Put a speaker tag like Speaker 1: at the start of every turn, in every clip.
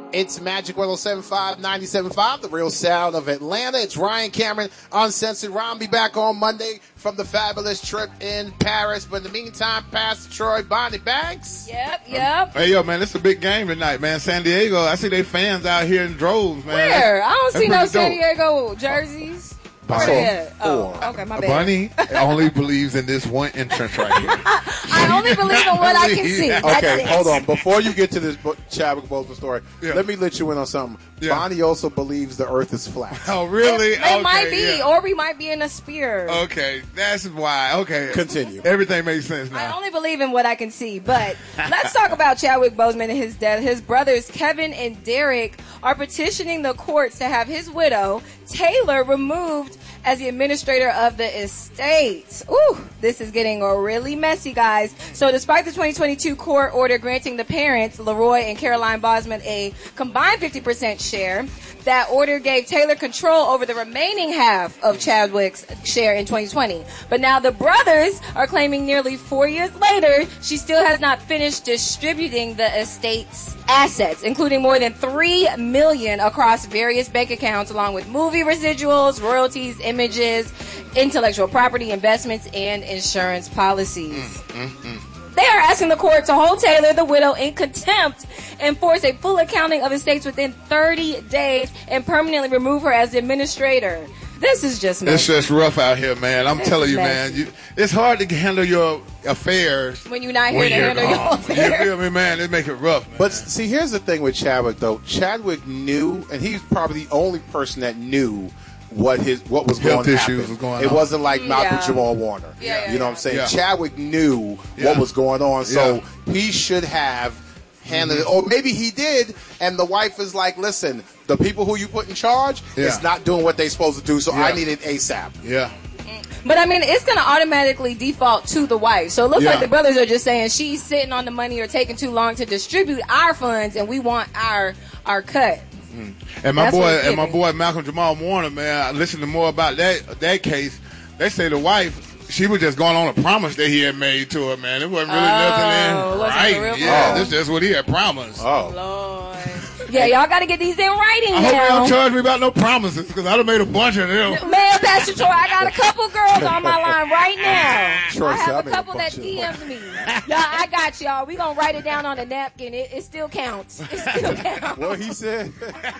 Speaker 1: It's Magic 107.5, 97.5, the real sound of Atlanta. It's Ryan Cameron, Uncensored. Ron be back on Monday from the fabulous trip in Paris. But in the meantime, Pastor Troy, Bonnie Banks.
Speaker 2: Yep.
Speaker 3: Hey, yo, man, it's a big game tonight, man. San Diego, I see they fans out here in droves, man.
Speaker 2: Where? I don't see no
Speaker 3: pretty
Speaker 2: San
Speaker 3: dope.
Speaker 2: Diego jerseys. Where they at? Oh, okay, my bad.
Speaker 4: Bunny only believes in this one entrance right here.
Speaker 2: I only believe in what I can see. That's
Speaker 1: Okay,
Speaker 2: it.
Speaker 1: hold on. Before you get to this Chadwick Boseman story,
Speaker 3: Yeah.
Speaker 1: let me let you in on something.
Speaker 3: Yeah.
Speaker 1: Bonnie also believes the earth is flat.
Speaker 3: Oh, really?
Speaker 2: It might be,
Speaker 3: yeah.
Speaker 2: or we might be in a sphere.
Speaker 3: Okay, that's why. Okay.
Speaker 1: Continue.
Speaker 3: Everything makes sense
Speaker 2: I
Speaker 3: now.
Speaker 2: only believe in what I can see, but let's talk about Chadwick Boseman and his death. His brothers, Kevin and Derek, are petitioning the courts to have his widow, Taylor, removed as the administrator of the estate. Ooh, this is getting really messy, guys. So despite the 2022 court order granting the parents, Leroy and Caroline Bosman, a combined 50% share, that order gave Taylor control over the remaining half of Chadwick's share in 2020. But now the brothers are claiming nearly 4 years later, she still has not finished distributing the estate's assets, including more than $3 million across various bank accounts, along with movie residuals, royalties, images, intellectual property, investments, and insurance policies. They are asking the court to hold Taylor, the widow, in contempt and force a full accounting of estates within 30 days and permanently remove her as the administrator. This is just messy.
Speaker 3: It's just rough out here, man. I'm
Speaker 2: This
Speaker 3: telling
Speaker 2: is
Speaker 3: you,
Speaker 2: messy.
Speaker 3: man. It's hard to handle your affairs
Speaker 2: When you're not here
Speaker 3: when
Speaker 2: to
Speaker 3: you're
Speaker 2: handle your
Speaker 3: gone.
Speaker 2: affairs.
Speaker 3: You feel me, man? It make it rough, man.
Speaker 1: But see, here's the thing with Chadwick, though. Chadwick knew, and he's probably the only person that knew what was
Speaker 3: Health
Speaker 1: going to
Speaker 3: issues
Speaker 1: happen.
Speaker 3: was going
Speaker 1: It
Speaker 3: on.
Speaker 1: wasn't like Malcolm
Speaker 2: Yeah.
Speaker 1: Jamal Warner.
Speaker 2: Yeah,
Speaker 1: You know what I'm saying?
Speaker 3: yeah.
Speaker 1: Chadwick knew what
Speaker 3: Yeah.
Speaker 1: was going on, so
Speaker 3: Yeah.
Speaker 1: he should have handled it. Or maybe he did, and the wife is like, listen, the people who you put in charge
Speaker 3: Yeah.
Speaker 1: is not doing what they're supposed to do, so I
Speaker 3: Yeah.
Speaker 1: need it ASAP.
Speaker 3: Yeah.
Speaker 2: But I mean, it's going to automatically default to the wife. So it looks
Speaker 3: Yeah.
Speaker 2: like the brothers are just saying she's sitting on the money or taking too long to distribute our funds, and we want our cut.
Speaker 3: And my
Speaker 2: That's what it's
Speaker 3: boy,
Speaker 2: giving.
Speaker 3: Malcolm Jamal Warner, man, I listened to more about that case. They say the wife, she was just going on a promise that he had made to her, man. It wasn't really nothing in
Speaker 2: wasn't
Speaker 3: right.
Speaker 2: the real
Speaker 3: Yeah,
Speaker 1: promise?
Speaker 3: that's just what he had promised.
Speaker 1: Oh.
Speaker 2: Lord. Yeah, y'all got to get these in writing
Speaker 3: I hope you
Speaker 2: now.
Speaker 3: don't charge me about no promises, because I done made a bunch of them.
Speaker 2: Man, Pastor Troy, I got a couple girls on my line right now.
Speaker 1: Troy
Speaker 2: I
Speaker 1: said, I
Speaker 2: have a
Speaker 1: made a
Speaker 2: couple that
Speaker 1: bunch of
Speaker 2: DM'd me. Y'all, I got y'all. We gonna write it down on a napkin. It still counts. It still counts.
Speaker 1: What he said?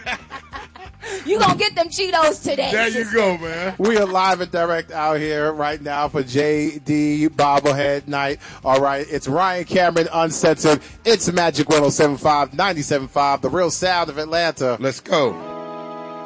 Speaker 2: You gonna get them Cheetos today.
Speaker 3: There you go, man.
Speaker 1: We are live and direct out here right now for JD Bobblehead Night. All right, it's Ryan Cameron, Uncensored. It's Magic 107.5, 97.5, the real sound of Atlanta.
Speaker 3: Let's go.